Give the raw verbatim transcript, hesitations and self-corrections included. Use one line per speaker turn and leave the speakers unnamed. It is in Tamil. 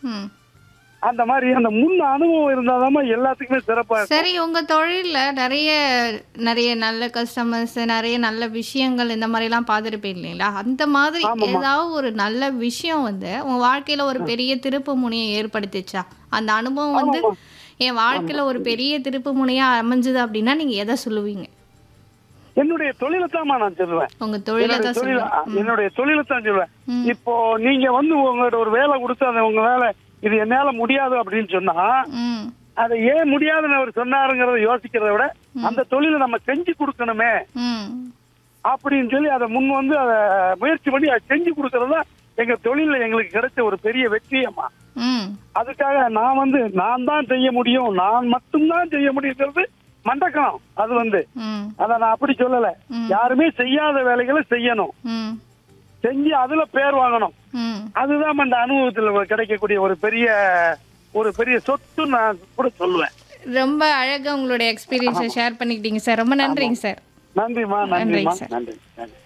ம்.
அந்த மாதிரி அந்த முன் அனுபவம் இருந்தாதாம்மா எல்லாத்துக்குமே சிறப்பா இருக்கும்.
சரி, உங்க தொழில்ல நெறைய நெறைய நல்ல கஸ்டமர்ஸ், நெறைய நல்ல விஷயங்கள் இந்த மாரிலாம் பார்த்துருப்பீங்க இல்லைங்களா? அந்த மாதிரி
ஆமாம்மா.
ஏதாவது ஒரு நல்ல விஷயம் வந்து உங்க வாழ்க்கையில ஒரு பெரிய திருப்பு முனைய ஏற்படுத்துச்சா? அந்த அனுபவம் வந்து
ஆமாம்மா.
என்
ஆமா.
வாழ்க்கையில ஒரு பெரிய திருப்பு முனையா அமைஞ்சது அப்படின்னா, நீங்க எத சொல்லுவீங்க?
என்னுடைய தொழிலைத்தாம்மா நான் சொல்லுவேன்.
உங்க தொழில
என்னுடைய
தான்
தொழில
சொல்லுவீங்க. ம்.
என்னுடைய தொழிலைத்தான் சொல்லுவேன்.
ம்.
இப்போ நீங்க வந்து உங்கள்ட்ட ஒரு வேலை குடுத்து அந்த உங்க வேலை இது என்னால முடியாது அப்படின்னு சொன்னா,
ம்.
அதை ஏன் முடியாதுன்னு அவர் சொன்னாருங்கிறத யோசிக்கிறத விட, அந்த தொழிலை நம்ம செஞ்சு குடுக்கணுமே
ம்.
அப்படின்னு சொல்லி அதை முன் வந்து அதை முயற்சி பண்ணி அதை செஞ்சு கொடுக்கறது தான் எங்க தொழில எங்களுக்கு கிடைச்ச ஒரு பெரிய வெற்றி அம்மா.
ம்.
அதுக்காக நான் வந்து நான் தான் செய்ய முடியும், நான் மட்டும்தான் செய்ய முடியுங்கிறது மண்டக்கணம். அது வந்து
ம்.
அத நான் அப்படி சொல்லல.
ம்.
யாருமே செய்யாத வேலைகளை செய்யணும்,
ம்.
செஞ்சு அதுல பேர் வாங்கணும்.
ம்.
அதுதான் அந்த அனுபவத்துல கிடைக்கக்கூடிய ஒரு பெரிய ஒரு பெரிய சொத்து நான் கூட சொல்லுவேன்.
ரொம்ப அழகா உங்களுடைய எக்ஸ்பீரியன்ஸை ஷேர் பண்ணிக்கிட்டீங்க சார். ரொம்ப நன்றிங்க சார்.
நன்றிம்மா,
நன்றிங்க
நன்றிம்மா,
சார்.
நன்றி நன்றி.